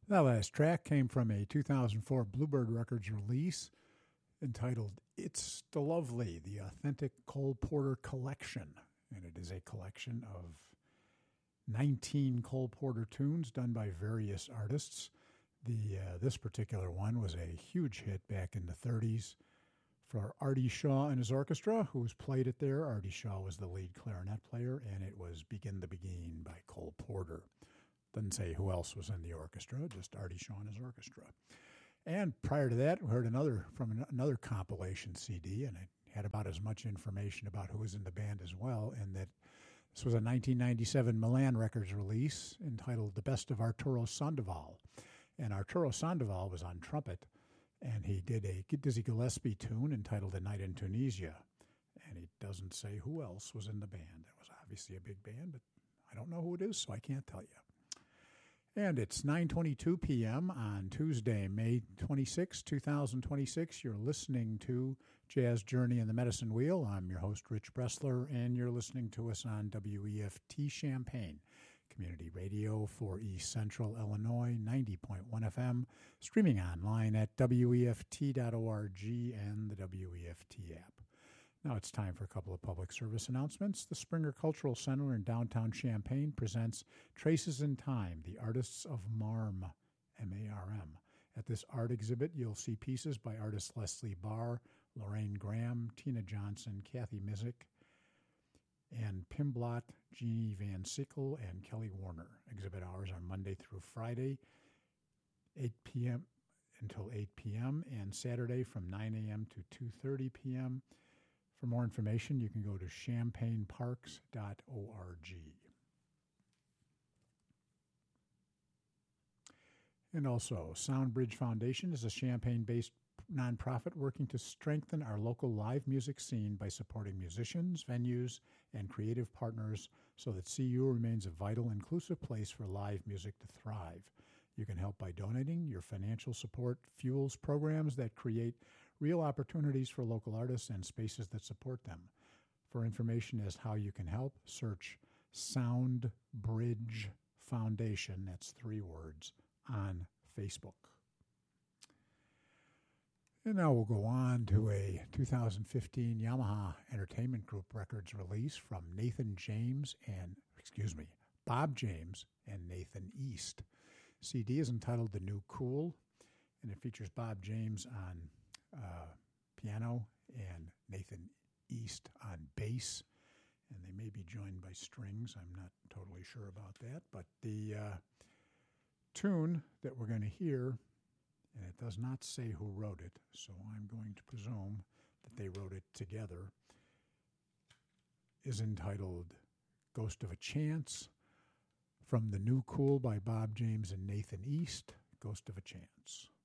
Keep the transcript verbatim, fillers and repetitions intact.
That last track came from a two thousand four Bluebird Records release entitled It's the Lovely, the Authentic Cole Porter Collection. And it is a collection of nineteen Cole Porter tunes done by various artists. The uh, this particular one was a huge hit back in the thirties for Artie Shaw and his orchestra, who's played it there. Artie Shaw was the lead clarinet player, and it was Begin the Begin by Cole Porter. Doesn't say who else was in the orchestra, just Artie Shaw and his orchestra. And prior to that, we heard another from another compilation C D, and it had about as much information about who was in the band as well, and that this was a nineteen ninety-seven Milan Records release entitled The Best of Arturo Sandoval. And Arturo Sandoval was on trumpet, and he did a Dizzy Gillespie tune entitled A Night in Tunisia. And he doesn't say who else was in the band. It was obviously a big band, but I don't know who it is, so I can't tell you. And it's nine twenty-two p.m. on Tuesday, May twenty-sixth, twenty twenty-six. You're listening to Jazz Journey and the Medicine Wheel. I'm your host, Rich Bressler, and you're listening to us on W E F T Champaign, Community Radio for East Central Illinois, ninety point one F M, streaming online at W E F T dot org and the W E F T app. Now it's time for a couple of public service announcements. The Springer Cultural Center in downtown Champaign presents Traces in Time, the Artists of Marm, M A R M. At this art exhibit, you'll see pieces by artists Leslie Barr, Lorraine Graham, Tina Johnson, Kathy Mizik, and Pimblott, Jeannie Van Sickle, and Kelly Warner. Exhibit hours are Monday through Friday, eight p.m. until eight p.m., and Saturday from nine a.m. to two thirty p.m., For more information, you can go to champaign parks dot org. And also, Soundbridge Foundation is a Champaign-based nonprofit working to strengthen our local live music scene by supporting musicians, venues, and creative partners so that C U remains a vital, inclusive place for live music to thrive. You can help by donating. Your financial support fuels programs that create real opportunities for local artists and spaces that support them. For information as how you can help, search Soundbridge Foundation, that's three words, on Facebook. And now we'll go on to a two thousand fifteen Yamaha Entertainment Group Records release from Nathan James and, excuse me, Bob James and Nathan East. C D is entitled The New Cool, and it features Bob James on uh, piano and Nathan East on bass, and they may be joined by strings. I'm not totally sure about that, but the uh, tune that we're going to hear, and it does not say who wrote it, so I'm going to presume that they wrote it together, is entitled Ghost of a Chance, from The New Cool by Bob James and Nathan East, Ghost of a Chance.